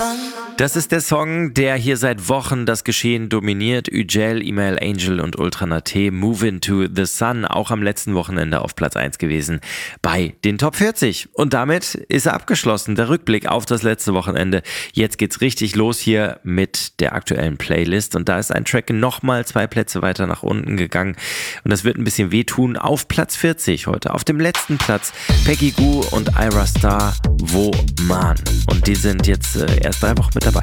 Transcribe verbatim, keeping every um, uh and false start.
Das ist der Song, der hier seit Wochen das Geschehen dominiert. Üjel, Email Angel und Ultranate, Move Into the Sun, auch am letzten Wochenende auf Platz eins gewesen bei den Top vierzig. Und damit ist er abgeschlossen, der Rückblick auf das letzte Wochenende. Jetzt geht's richtig los hier mit der aktuellen Playlist. Und da ist ein Track nochmal zwei Plätze weiter nach unten gegangen. Und das wird ein bisschen wehtun. Auf Platz vierzig heute, auf dem letzten Platz, Peggy Gou und Ira Star, Wo Man. Und die sind jetzt äh, erst drei Wochen mit